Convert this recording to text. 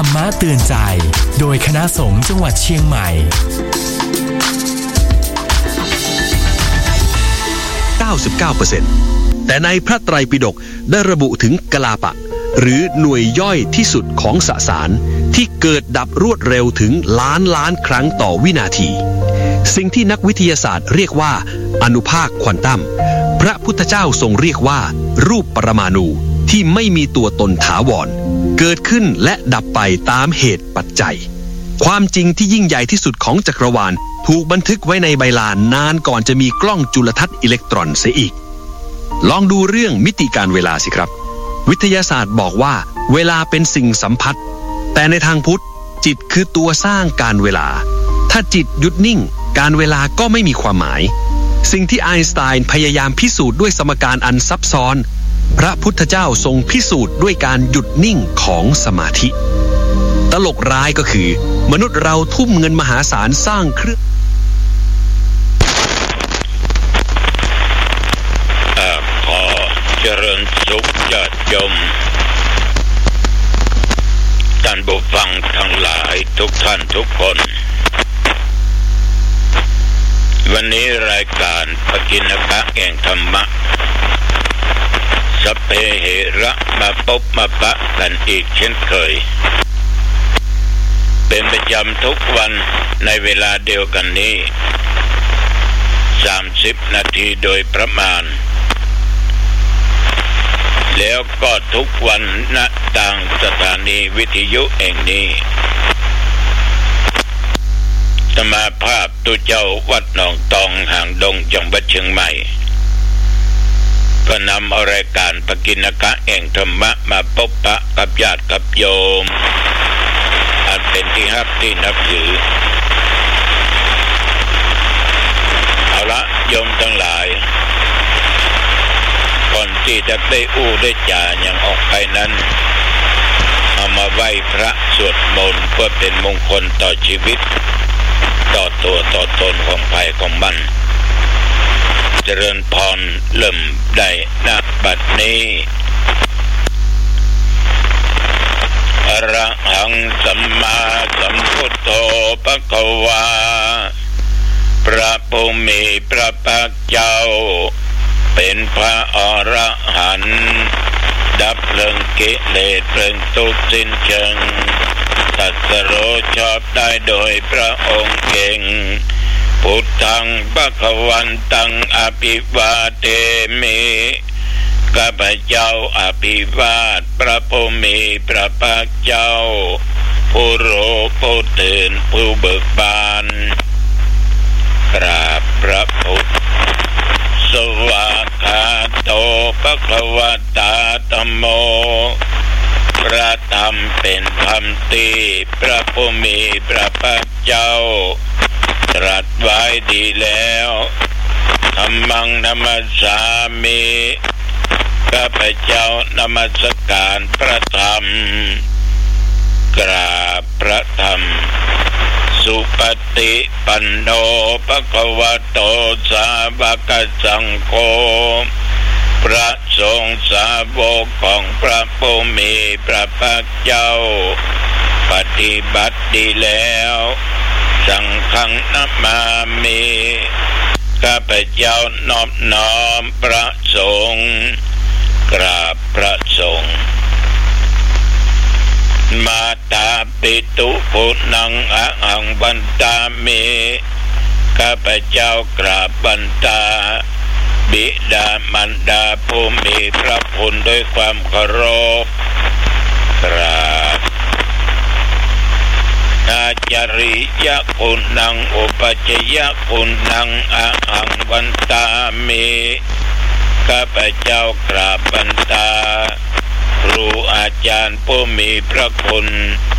รรมะเตือนใจโดยคณะสงฆ์จังหวัดเชียงใหม่ 99% แต่ในพระไตรปิฎกได้ระบุถึงกลาปะหรือหน่วยย่อยที่สุดของสสารที่เกิดดับรวดเร็วถึงล้านครั้งต่อวินาทีสิ่งที่นักวิทยาศาสตร์เรียกว่าอนุภาคควอนตัมพระพุทธเจ้าทรงเรียกว่ารูปปรมาณูที่ไม่มีตัวตนถาวรเกิดขึ้นและดับไปตามเหตุปัจจัยความจริงที่ยิ่งใหญ่ที่สุดของจักรวาลถูกบันทึกไว้ในใบลานนานก่อนจะมีกล้องจุลทรรศน์อิเล็กตรอนเสียอีกลองดูเรื่องมิติการเวลาสิครับวิทยาศาสตร์บอกว่าเวลาเป็นสิ่งสัมผัสแต่ในทางพุทธจิตคือตัวสร้างการเวลาถ้าจิตหยุดนิ่งการเวลาก็ไม่มีความหมายสิ่งที่ไอน์สไตน์พยายามพิสูจน์ด้วยสมการอันซับซ้อนพระพุทธเจ้าทรงพิสูจน์ด้วยการหยุดนิ่งของสมาธิตลกร้ายก็คือมนุษย์เราทุ่มเงินมหาศาลสร้างเครื่องขอเจริญสุขญาติโยมท่านผู้ฟังทั้งหลายทุกท่านทุกคนวันนี้รายการปกิณกะแห่งธรรมะสัพเพเหระมาพบมาปะกันอีกเช่นเคยเป็นประจำทุกวันในเวลาเดียวกันนี้30 นาทีโดยประมาณแล้วก็ทุกวันณต่างสถานีวิทยุแห่งนี้สมาภาพตุเจ้าวัดหนองตองห่างดงจังหวัดเชียงใหม่ก็นำเอารายการปกิณกะแห่งธรรมะมาพบปะกับญาติกับโยมอันเป็นที่ฮักที่นับถือเอาละโยมทั้งหลายก่อนที่จะได้ได้จ่าอย่างออกไปนั้นเอามาไหว้พระสวดมนต์เพื่อเป็นมงคลต่อชีวิตต่อตัวต่อตนของภัยของมันเจริญพรเริ่มได้ณบัดนี้อรหังสัมมาสัมพุทโธภควาพระผู้มีพระภาคเจ้าเป็นพระอรหันต์ดับเพลิงกิเลสเพลิงทุกข์สิ้นเชิงตรัสรู้ชอบได้โดยพระองค์เก่งพุทธังภวันตังอภิวาเทมิข้าพเจ้าอภิวาทพระผู้มีพระภาคเจ้าผู้รู้ผู้ตื่นผู้เบิกบานกราบพระพุทธสวากขาโตภควตาธัมโมพระธรรมเป็นธรรมที่พระผู้มีพระภาคเจ้าตรัสไว้ดีแล้วธัมมังนัมสสามิข้าพเจ้านมัสการพระธรรมกราบพระธรรมสุปฏิปันโนภควโตสาวกสังโฆพระสงฆ์สาวกของพระผู้มีพระภาคเจ้าปฏิบัติดีแล้วสังฆังนัมมามิข้าพเจ้านอบน้อมพระสงฆ์กราบพระสงฆ์มาตาปิตุปุนังอะหังบันตามิข้าพเจ้ากราบบันตาบิดามารดาผู้มีพระคุณด้วยความเคารพกราบอาจาริยคุณังอุปจยคุณังอะหังบันตามิข้าพเจ้ากราบบันตาครูอาจารย์ผู้มีพระคุณ